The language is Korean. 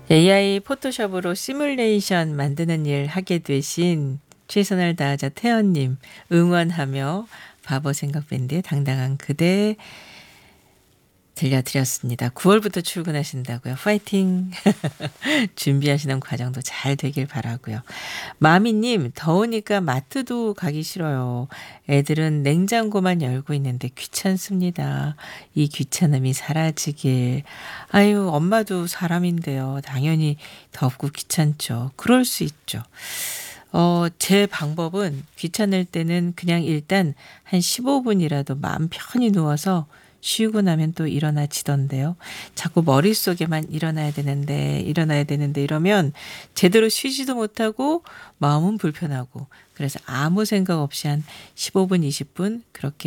AI 포토샵으로 시뮬레이션 만드는 일 하게 되신 최선을 다하자 태연님 응원하며 바보 생각 밴드의 당당한 그대 들려드렸습니다. 9월부터 출근하신다고요. 파이팅! 준비하시는 과정도 잘 되길 바라고요. 마미님, 더우니까 마트도 가기 싫어요. 애들은 냉장고만 열고 있는데 귀찮습니다. 이 귀찮음이 사라지길. 아유, 엄마도 사람인데요. 당연히 덥고 귀찮죠. 그럴 수 있죠. 제 방법은 귀찮을 때는 그냥 일단 한 15분이라도 마음 편히 누워서 쉬고 나면 또 일어나지던데요. 자꾸 머릿속에만 일어나야 되는데 이러면 제대로 쉬지도 못하고 마음은 불편하고 그래서 아무 생각 없이 한 15분, 20분 그렇게